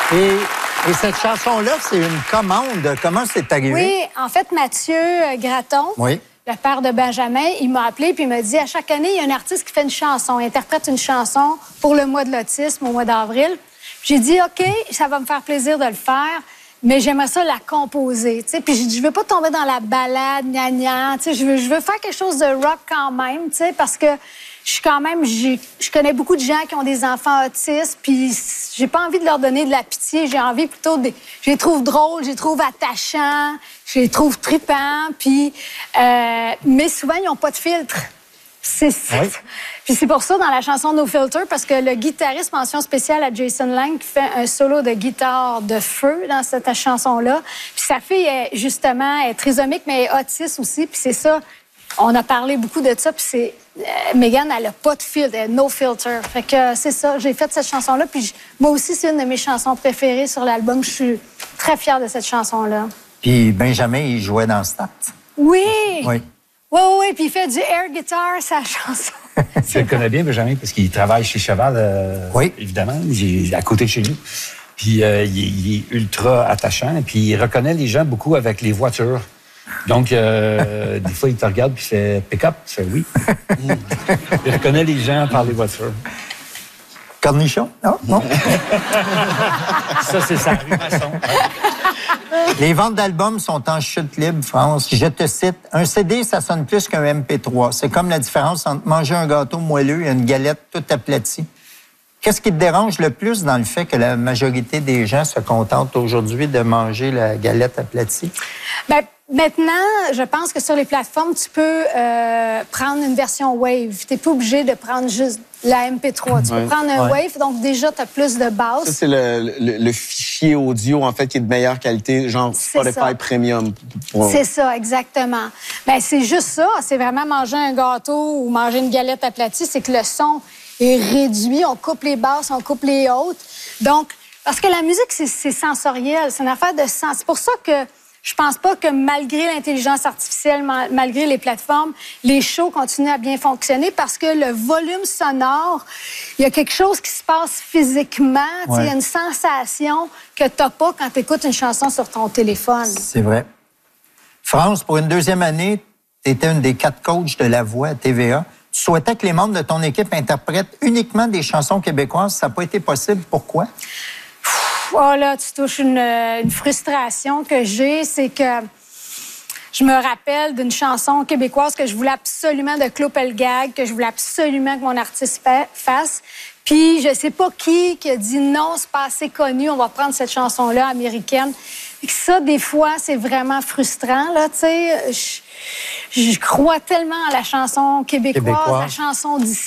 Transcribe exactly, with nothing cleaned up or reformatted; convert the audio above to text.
Et, et cette chanson-là, c'est une commande. Comment c'est arrivé? Oui, en fait, Mathieu Gratton, oui. le père de Benjamin, il m'a appelé puis il m'a dit, à chaque année, il y a un artiste qui fait une chanson, interprète une chanson pour le mois de l'autisme au mois d'avril. J'ai dit, OK, ça va me faire plaisir de le faire, mais j'aimerais ça la composer. T'sais. Puis j'ai dit, je veux pas tomber dans la balade, gna gna. Je veux, je veux faire quelque chose de rock quand même, parce que je suis quand même, je connais beaucoup de gens qui ont des enfants autistes, puis j'ai pas envie de leur donner de la pitié. J'ai envie plutôt de, je les trouve drôles, je les trouve attachants, je les trouve tripants, puis euh, mais souvent ils n'ont pas de filtre. C'est ça. Oui. Puis c'est pour ça dans la chanson No Filter, parce que le guitariste, mention spéciale à Jason Lang, qui fait un solo de guitare de feu dans cette chanson-là. Puis sa fille est justement est trisomique, mais est autiste aussi. Puis c'est ça. On a parlé beaucoup de ça, puis c'est... Euh, Mégane, elle n'a pas de filtre, elle a no filter. Fait que euh, c'est ça, j'ai fait cette chanson-là, puis je... moi aussi, c'est une de mes chansons préférées sur l'album. Je suis très fière de cette chanson-là. Puis Benjamin, il jouait dans Stat. Oui! Oui. Oui, oui, oui, puis il fait du air guitar, sa chanson. Je le connais bien, Benjamin, parce qu'il travaille chez Cheval, euh, oui. évidemment, il est à côté de chez nous. Puis euh, il, est, il est ultra attachant, et puis il reconnaît les gens beaucoup avec les voitures. Donc, euh, des fois, il te regarde puis il fait « pick-up », tu fais « oui ». Il reconnaît les gens par les voitures. Cornichon? Non? Non? Ça, c'est sa rue Masson. Les ventes d'albums sont en chute libre, France. Je te cite, un C D, ça sonne plus qu'un M P trois. C'est comme la différence entre manger un gâteau moelleux et une galette toute aplatie. Qu'est-ce qui te dérange le plus dans le fait que la majorité des gens se contentent aujourd'hui de manger la galette aplatie? Bien, maintenant, je pense que sur les plateformes, tu peux euh, prendre une version Wave. Tu n'es pas obligé de prendre juste la M P trois. Tu ouais. peux prendre un ouais. Wave, donc déjà, tu as plus de basse. Ça, c'est le, le, le fichier audio, en fait, qui est de meilleure qualité, genre Spotify Premium. Pour... C'est ça, exactement. Bien, c'est juste ça. C'est vraiment manger un gâteau ou manger une galette aplatie. C'est que le son est réduit. On coupe les basses, on coupe les hautes. Donc, parce que la musique, c'est sensoriel. C'est une affaire de sens. C'est pour ça que je pense pas que malgré l'intelligence artificielle, malgré les plateformes, les shows continuent à bien fonctionner parce que le volume sonore, il y a quelque chose qui se passe physiquement. Il ouais. y a une sensation que tu n'as pas quand tu écoutes une chanson sur ton téléphone. C'est vrai. France, pour une deuxième année, tu étais une des quatre coachs de La Voix à T V A. Tu souhaitais que les membres de ton équipe interprètent uniquement des chansons québécoises. Ça n'a pas été possible. Pourquoi? Oh là, tu touches une, une frustration que j'ai, c'est que je me rappelle d'une chanson québécoise que je voulais absolument de Claude Pelgag, que je voulais absolument que mon artiste fasse. Puis je sais pas qui qui a dit non, c'est pas assez connu, on va prendre cette chanson-là américaine. Et que ça, des fois, c'est vraiment frustrant, là, tu sais. Je, je crois tellement à la chanson québécoise, québécois. La chanson d'ici.